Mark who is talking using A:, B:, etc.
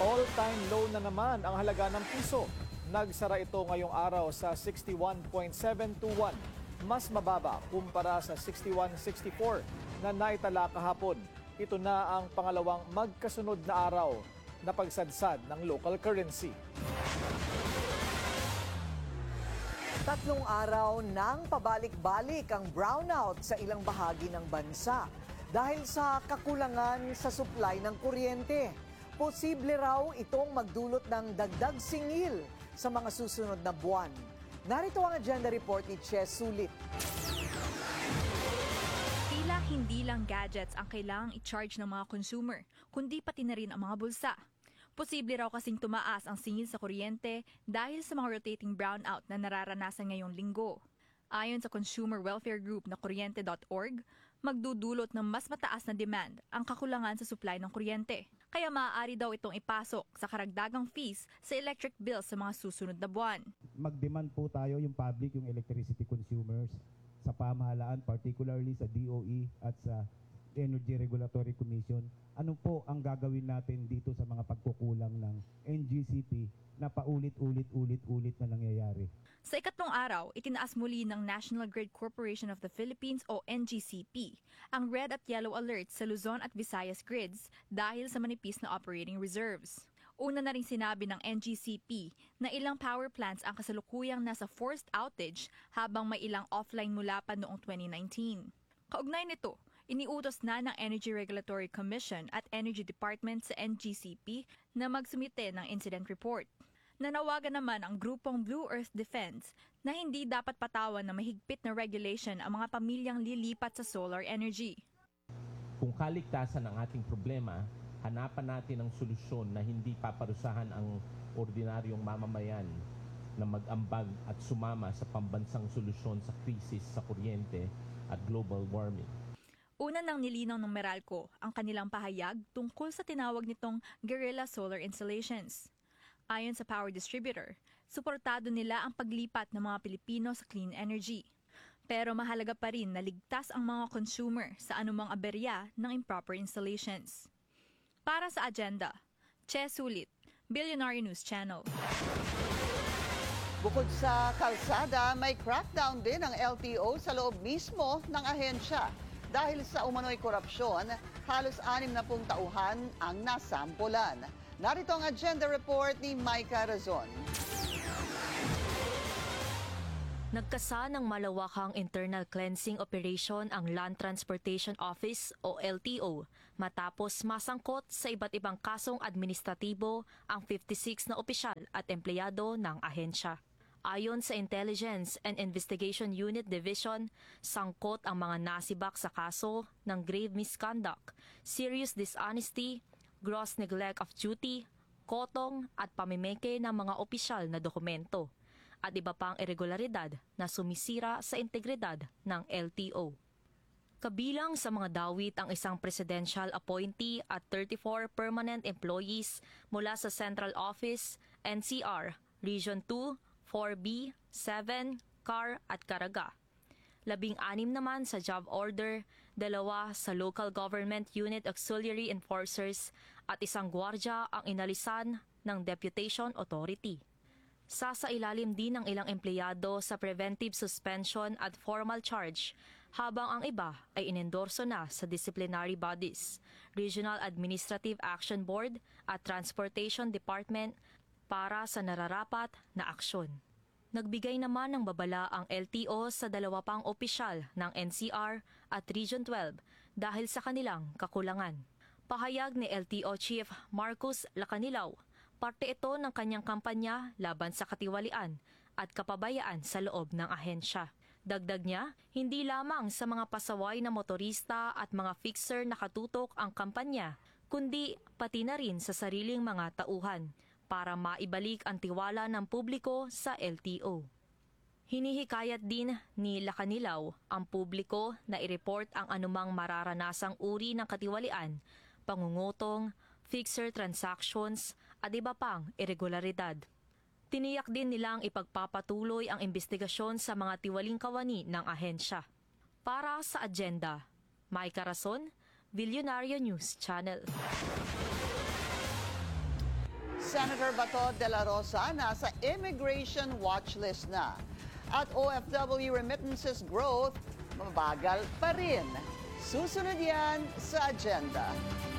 A: All-time low na naman ang halaga ng piso. Nagsara ito ngayong araw sa 61.721, mas mababa kumpara sa 61.64 na naitala kahapon. Ito na ang pangalawang magkasunod na araw na pagsadsad ng local currency.
B: 3 araw nang pabalik-balik ang brownout sa ilang bahagi ng bansa dahil sa kakulangan sa supply ng kuryente. Posible raw itong magdulot ng dagdag singil sa mga susunod na buwan. Narito ang agenda report ni Ches Sulit.
C: Tila hindi lang gadgets ang kailangang i-charge ng mga consumer, kundi pati na rin ang mga bulsa. Posible raw kasing tumaas ang singil sa kuryente dahil sa mga rotating brownout na nararanasan ngayong linggo. Ayon sa consumer welfare group na kuryente.org, magdudulot ng mas mataas na demand ang kakulangan sa supply ng kuryente. Kaya maaari daw itong ipasok sa karagdagang fees sa electric bill sa mga susunod na buwan.
D: Mag-demand po tayo, yung public, yung electricity consumers, sa pamahalaan, particularly sa DOE at sa Energy Regulatory Commission. Ano po ang gagawin natin dito sa mga pagkukulang ng NGCP na paulit-ulit na nangyayari?
C: Sa ikatlong araw, itinaas muli ng National Grid Corporation of the Philippines o NGCP ang red at yellow alert sa Luzon at Visayas grids dahil sa manipis na operating reserves. Una na rin sinabi ng NGCP na ilang power plants ang kasalukuyang nasa forced outage habang may ilang offline mula pa noong 2019. Kaugnay nito, iniutos na ng Energy Regulatory Commission at Energy Department sa NGCP na magsumite ng incident report. Nanawagan naman ang grupong Blue Earth Defense na hindi dapat patawan na mahigpit na regulation ang mga pamilyang lilipat sa solar energy.
E: Kung kaligtasan ang ating problema, hanapan natin ang solusyon na hindi paparusahan ang ordinaryong mamamayan na mag-ambag at sumama sa pambansang solusyon sa krisis sa kuryente at global warming.
C: Una nang nilinaw ng Meralco ang kanilang pahayag tungkol sa tinawag nitong guerrilla solar installations. Ayon sa power distributor, suportado nila ang paglipat ng mga Pilipino sa clean energy. Pero mahalaga pa rin na ligtas ang mga consumer sa anumang aberya ng improper installations. Para sa agenda, Ches Sulit, Billionaire News Channel.
F: Bukod sa kalsada, may crackdown din ng LTO sa loob mismo ng ahensya. Dahil sa umano'y korupsyon, halos 60 tauhan ang nasampulan. Narito ang agenda report ni Micah Razon.
G: Nagkasa ng malawakang internal cleansing operation ang Land Transportation Office o LTO matapos masangkot sa iba't ibang kasong administratibo ang 56 na opisyal at empleyado ng ahensya. Ayon sa Intelligence and Investigation Unit Division, sangkot ang mga nasibak sa kaso ng grave misconduct, serious dishonesty, gross neglect of duty, kotong at pamimeke ng mga opisyal na dokumento, at iba pang irregularidad na sumisira sa integridad ng LTO. Kabilang sa mga dawit ang isang presidential appointee at 34 permanent employees mula sa Central Office, NCR, Region 2, 4B, 7, CAR at Caraga. 16 naman sa job order, 2 sa Local Government Unit Auxiliary Enforcers at 1 gwardya ang inalisan ng Deputation Authority. Sasailalim din ng ilang empleyado sa preventive suspension at formal charge habang ang iba ay inendorso na sa disciplinary bodies, Regional Administrative Action Board at Transportation Department para sa nararapat na aksyon. Nagbigay naman ng babala ang LTO sa 2 pang opisyal ng NCR at Region 12 dahil sa kanilang kakulangan. Pahayag ni LTO Chief Marcus Lacanilaw, parte ito ng kanyang kampanya laban sa katiwalian at kapabayaan sa loob ng ahensya. Dagdag niya, hindi lamang sa mga pasaway na motorista at mga fixer nakatutok ang kampanya, kundi pati na rin sa sariling mga tauhan para maibalik ang tiwala ng publiko sa LTO. Hinihikayat din ni Lacanilaw ang publiko na i-report ang anumang mararanasang uri ng katiwalian, pangungutong, fixer transactions at iba pang irregularidad. Tiniyak din nilang ipagpapatuloy ang investigasyon sa mga tiwaling kawani ng ahensya. Para sa agenda, Micah Razon, Billionaire News Channel.
F: Senator Bato de la Rosa nasa immigration watch list na. At OFW remittances growth, mabagal pa rin. Susunod yan sa agenda.